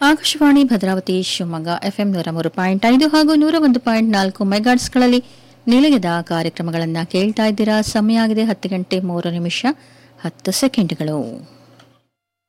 Akashvani Bhadravati Shivamogga FM 103.5 ಹಾಗೂ 101.4 ಮೆಗಾಟ್ಸ್ಗಳಲ್ಲಿ ನಿಲಯದ ಕಾರ್ಯಕ್ರಮಗಳನ್ನು ಕೇಳ್ತಾ ಇದ್ದೀರಾ. ಸಮಯ ಆಗಿದೆ 10 ಗಂಟೆ 3 ನಿಮಿಷ 10 ಸೆಕೆಂಡ್ಗಳು.